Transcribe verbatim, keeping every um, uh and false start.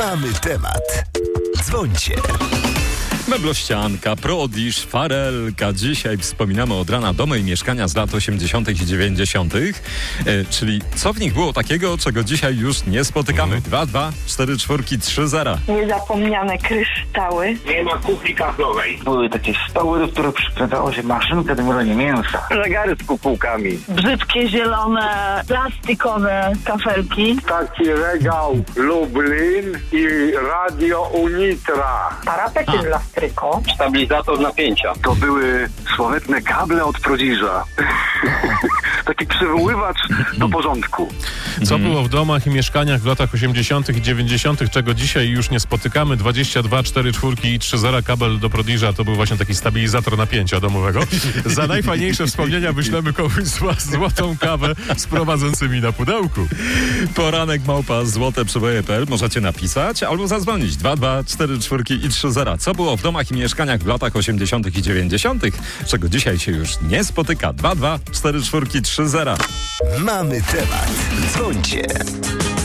Mamy temat. Dzwońcie. Meblościanka, Prodiż, Farelka. Dzisiaj wspominamy od rana domy i mieszkania z lat osiemdziesiątych i dziewięćdziesiątych. E, czyli co w nich było takiego, czego dzisiaj już nie spotykamy? dwa dwa cztery cztery trzy zero. Niezapomniane kryształy. Nie ma kuchni kaflowej. Były takie stoły, do których przykręcało się maszynkę do mielenia mięsa. Zegary z kupułkami. Brzydkie, zielone, plastikowe kafelki. Taki regał Lublin i radio Unitra. Parapety dla stryko. Stabilizator napięcia. To były sławetne kable od Prodiża. Taki przywoływacz do porządku. Co było w domach i mieszkaniach w latach osiemdziesiątych i dziewięćdziesiątych, czego dzisiaj już nie spotykamy? dwadzieścia dwa cztery cztery trzy zero kabel do Prodiża to był właśnie taki stabilizator napięcia domowego. Za najfajniejsze wspomnienia wyślemy komuś zła, złotą kawę z prowadzącymi na pudełku. Poranek małpa złote przeboje kropka p l. Możecie napisać albo zadzwonić dwa dwa cztery cztery trzy zero. Co było w domach i mieszkaniach w latach osiemdziesiątych i dziewięćdziesiątych, czego dzisiaj się już nie spotyka? dwa dwa cztery cztery trzy zero. Mamy temat. Dzwońcie.